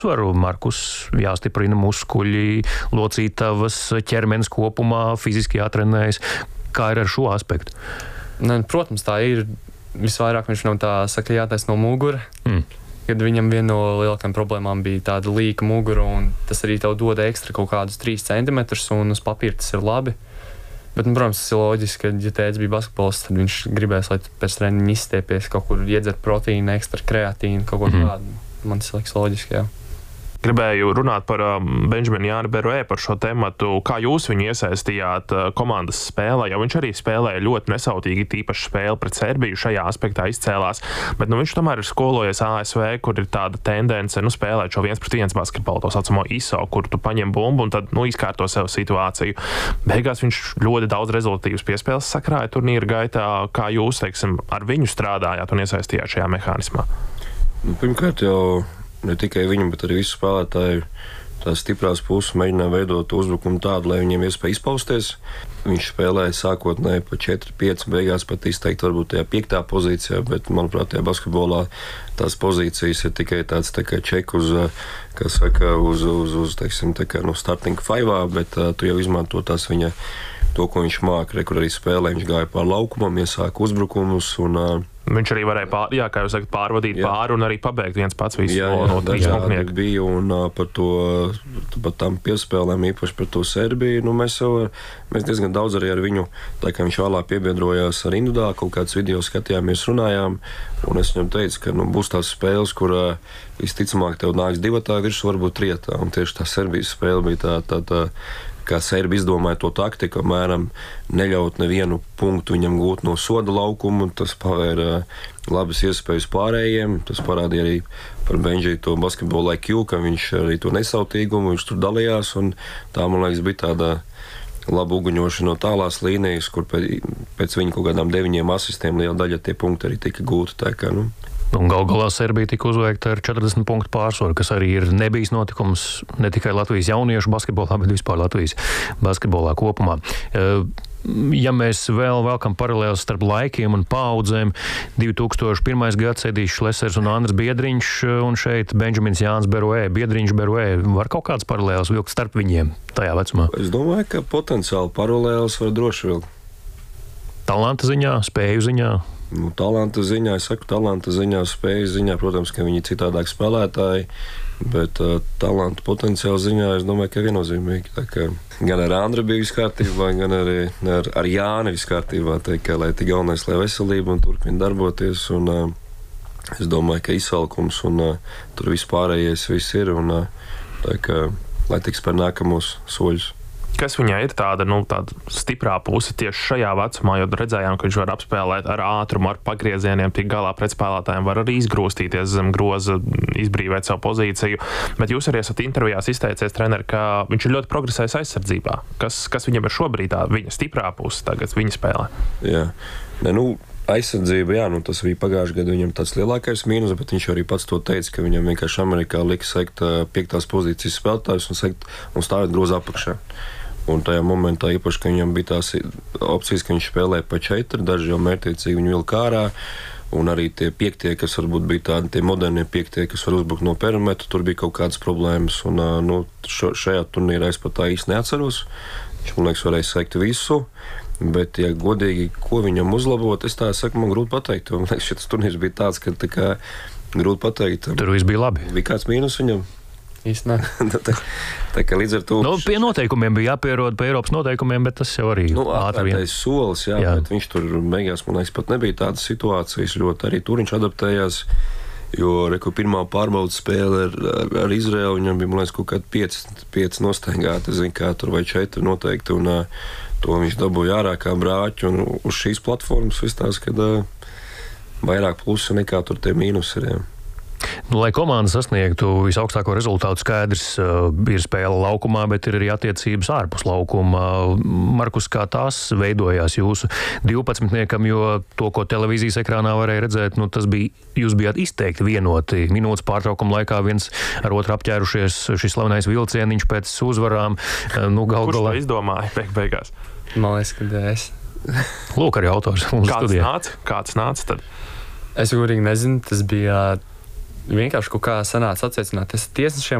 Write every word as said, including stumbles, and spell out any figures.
Varu Markus jāstiprina muskuļi, locītavas, ķermenis kopumā, fiziski jātrenējas. Kā ir ar šo aspektu? Ne, protams, tā ir. Visvairāk viņš nav tā saka jātais no mugura. Mm. Kad viņam viena no lielākajām problēmām bija tāda līka mugura, un tas arī tev dod ekstra kaut kādus trīs centimetrus, un uz papīra tas ir labi. Bet, nu, protams, tas ir loģiski, ka, ja tēvs bija basketbolists, tad viņš gribēs, lai pēc treniņa izstiepies kaut kur iedzert proteīnu, ekstra kreatīnu, kaut ko mm. tādu. Man tas liekas loģiski, jā. Gribēju runāt par um, Benjaminu Jāni Beruē, par šo tematu. Kā jūs viņu iesaistījāt uh, komandas spēlē, jo viņš arī spēlēja ļoti nesautīgi, tīpaši spēli pret Serbiju šajā aspektā izcēlās. Bet nu, viņš tomēr ir skolojies A S V, kur ir tāda tendence nu, spēlēt šo viens pret viens basketbolu, to saucamo I S O, kur tu paņem bumbu un tad nu, izkārto sev situāciju. Beigās viņš ļoti daudz rezultatīvas piespēles sakrāja turnīra gaitā. Kā jūs, teiksim, ar viņu strādājāt un iesaistījāt šajā mehānismā? Nu, pirmkārt jau ne tikai viņam, bet arī visu spēlētāju tās stiprās puses mēģināja veidot uzbrukumu tādu, lai viņiem iespēja izpausties. Viņš spēlēja sākotnēji pa četri pieci, beigās pat izteikt varbūt tajā piektā pozīcijā, bet, manuprāt, tajā basketbolā tās pozīcijas ir tikai tāds tā kā ček uz, kā saka, uz, uz, uz teiksim, tā kā no starting five, bet uh, tu jau izmanto tās viņa to, ko viņš māca, re, kur arī spēlē, viņš gāja pār laukumam, iesāka uzbrukumus un uh, viņš arī varēja pār, jā, kā jūs sakat, pārvadīt jā. pāri un arī pabeigt viens pats visu jā, no, jā, no trīs punktu. Bija un uh, par to, par tām piespēlēm, īpaši par to Serbiju, nu mēs jau, mēs diezgan daudz arī ar viņu, tā kā viņš vēlāk piebiedrojās ar individuāli, kaut kāds video skatījāmies, runājām, un es viņam teicu, ka nu, būs tās spēles, kur uh, visticamāk tev nāks divatā virsū, varbūt trietā, un tieši tā Serbijas spēle bija tā, tā, tā kā Serbi izdomāja to taktiku, apmēram neļaut nevienu punktu viņam gūt no soda laukumu, tas pavēra labas iespējas pārējiem, tas parādīja arī par Benji to basketbolu I Q, ka viņš arī to nesautīgumu, viņš tur dalījās, un tā, man liekas, bija tāda laba uguņošana no tālās līnijas, kur pēc, pēc viņa kaut kādām deviņiem asistiem liela daļa tie punkti arī tika gūti, tā kā, nu. Un gal galā Serbija tika uzveikta ar četrdesmit punktu pārsvaru, kas arī ir nebijis notikums ne tikai Latvijas jauniešu basketbolā, bet vispār Latvijas basketbolā kopumā. Ja mēs vēl velkam paralēlus starp laikiem un paaudzēm, divi tūkstoši pirmais gads Edijs Šlesers un Andris Biedriņš, un šeit Benjamins Jānis Beruē, Biedriņš Beruē, var kaut kāds paralēlus vilkt starp viņiem tajā vecumā? Es domāju, ka potenciāli paralēlus var droši vilkt. Talanta ziņā, spēju ziņā? Nu, talanta ziņā, es saku, talanta ziņā, spēju ziņā, protams, ka viņi ir citādāk spēlētāji, bet uh, talanta potenciāla ziņā, es domāju, ka viennozīmīgi. Tā kā gan ar Andru bija viss kārtībā, gan arī ar, ar Jāni viss kārtībā. Tā kā, lai tik galvenais, lai veselība un turpina darboties, un uh, es domāju, ka izsalkums un uh, tur viss pārējais viss ir, un uh, tā kā, lai tiks par nākamos soļus. Kas viņai ir tāda, nu, tāda stiprā puse tieši šajā vecumā, jo redzējām, ka viņš var apspēlēt ar ātrumu, ar pagriezieniem, tik galā pret spēlētājiem, var arī izgrūstīties zem groza, izbrīvēt savu pozīciju. Bet jūs arī esat intervijās izteicies, treneri, ka viņš ir ļoti progresējis aizsardzībā. Kas, kas viņam ir šobrīd tā viņa stiprā puse tagad viņa spēlē? Jā, ne, nu, aizsardzība, jā, nu, tas bija pagājušajā gadā viņam tāds lielākais mīnus, bet viņš arī pats to teica, ka viņam vienkārši Amerikā lika sekt piektās pozīcijas spēlētājus un, sekt, un stāvēt groza apakšā. Un tajā momentā īpaši, ka viņam bija tās opcijas, ka viņš spēlēja pa četri, daži jau mērķtiecīgi viņu vilka ārā, un arī tie piektie, kas varbūt bija tādi tie modernie piektie, kas var uzbrukt no perimetra, tur bija kaut kādas problēmas, un nu, šo, šajā turnīrā es pat tā īsti neatceros. Viņš, man liekas, varēja sekt visu, bet, ja godīgi, ko viņam uzlabot, es tā saku, man grūti pateikt, man liekas, šis turnīrs bija tāds, ka tā kā grūti pateikt. Tur viss bija labi. Bija kāds mīnus viņam? Īsti ne. tā, tā kā līdz ar to... Nu, pie noteikumiem bija jāpierod, pie Eiropas noteikumiem, bet tas jau arī nu, ātri vien. solis, jā, jā, bet viņš tur beigās, man liekas, pat nebija tādas situācijas ļoti. Arī tur viņš adaptējās, jo, reku, pirmā pārbaudas spēle ar, ar, ar Izraelu, viņam bija, man liekas, kaut kādi pieci, pieci nostaigāti, zin, kā tur vai četri noteikti, un uh, to viņš dabūja ārā kā brāķi, un uz šīs platformas viss tās, kad uh, vairāk plusi nekā tur tie mīnusi ir, jā. Nu, lai komanda sasniegtu visaugstāko rezultātu, skaidrs, uh, ir spēle laukumā, bet ir arī attiecības ārpus laukuma. Markus, kā tās veidojās jūsu divpadsmitniekam, jo to, ko televīzijas ekrānā varēja redzēt, nu, tas bija, jūs bijāt izteikti vienoti. Minūtes pārtraukuma laikā viens ar otru apķērušies, šis slavenais vilcieniņš pēc uzvarām. Uh, nu, gal Kurš galā... to izdomāja beig beigās? Man liekas, ka es. Lūk, arī autors. Kāds nāca? Kāds nāca tad? Es gurīgi nezinu, tas bija vienkārši kaut kā sanāca atsveicināt tiesnešiem